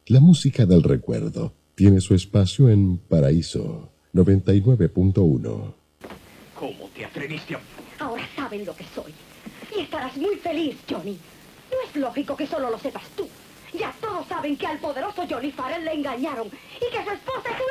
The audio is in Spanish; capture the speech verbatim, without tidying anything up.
La música del recuerdo tiene su espacio en Paraíso noventa y nueve punto uno. ¿Cómo te atreviste a...? Ahora saben lo que soy. Y estarás muy feliz, Johnny. No es lógico que solo lo sepas tú. Ya todos saben que al poderoso Johnny Farrell le engañaron y que su esposa es una...